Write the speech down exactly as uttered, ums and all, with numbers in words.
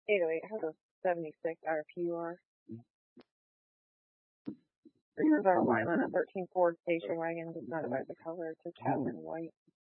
eight oh eight has a seventy-six R P U R. Here's our Wyland, a thirteen Ford station wagon, does not about the color, it's a Chapman white.